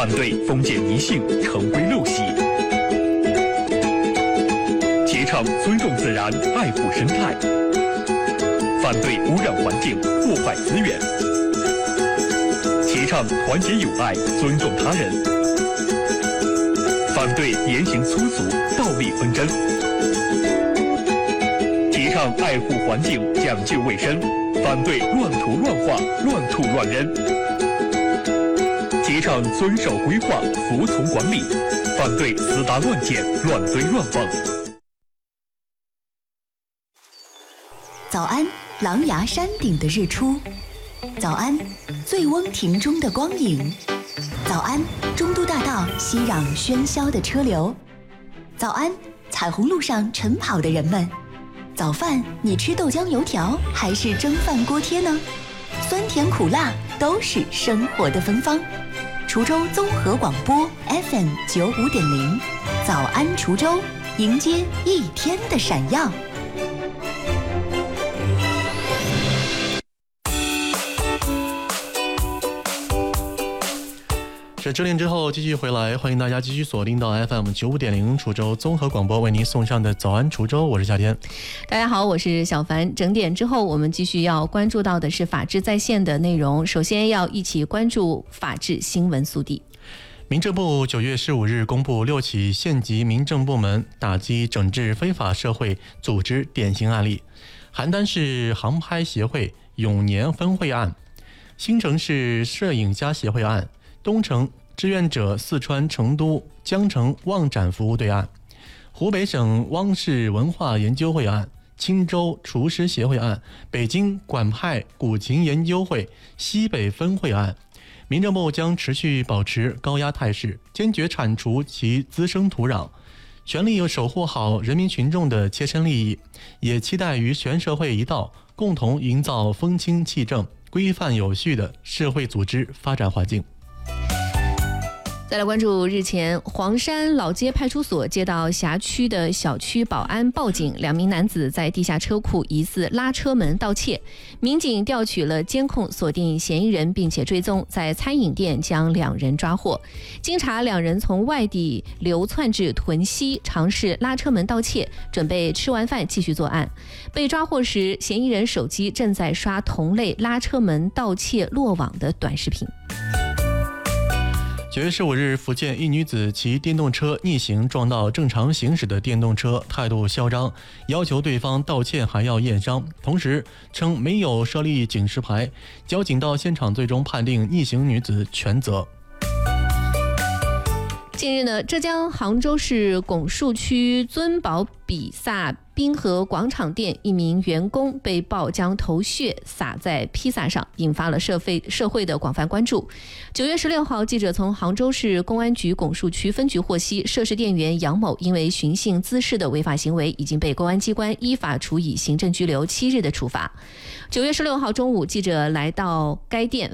反对封建迷信、成规陋习，提倡尊重自然、爱护生态，反对污染环境、破坏资源，提倡团结友爱、尊重他人，反对言行粗俗、暴力纷争，提倡爱护环境、讲究卫生，反对乱涂乱画、乱吐乱扔，提倡遵守规划、服从管理，反对私搭乱建、乱堆乱放。 早安，狼牙山顶的日出；早安，醉翁亭中的光影；早安，中都大道熙攘喧嚣的车流；早安，彩虹路上晨跑的人们。早饭你吃豆浆油条还是蒸饭锅贴呢？酸甜苦辣都是生活的芬芳。滁州综合广播 FM 95.0，早安滁州，迎接一天的闪耀。 是9点之后继续回来，欢迎大家继续锁定到 FM 95.0滁州综合广播为您送上的早安滁州，我是夏天。 大家好，我是小凡。整点之后我们继续要关注到的是法治在线的内容，首先要一起关注法治新闻速递。 民政部9月15日公布6起县级民政部门打击整治非法社会组织典型案例，邯郸市航拍协会永年分会案，新城市摄影家协会案，东城志愿者四川成都江城望展服务队案，湖北省汪氏文化研究会案，青州厨师协会案，北京管派古琴研究会西北分会案。民政部将持续保持高压态势，坚决铲除其滋生土壤，全力守护好人民群众的切身利益，也期待与全社会一道，共同营造风清气正、规范有序的社会组织发展环境。 再来关注日前黄山老街派出所接到辖区的小区保安报警，2名男子在地下车库疑似拉车门盗窃，民警调取了监控锁定嫌疑人，并且追踪，在餐饮店将2人抓获。经查，2人从外地流窜至屯溪，尝试拉车门盗窃，准备吃完饭继续作案。被抓获时，嫌疑人手机正在刷同类拉车门盗窃落网的短视频。 9月15日，福建一女子骑电动车逆行撞到正常行驶的电动车，态度嚣张，要求对方道歉还要验伤，同时称没有设立警示牌。交警到现场最终判定逆行女子全责。 近日呢，浙江杭州市拱墅区尊宝比萨滨河广场店一名员工被曝将头屑撒在披萨上，引发了社会的广泛关注。9月16号，记者从杭州市公安局拱墅区分局获悉，涉事店员杨某因为寻衅滋事的违法行为，已经被公安机关依法处以行政拘留7日的处罚。9月16号中午，记者来到该店，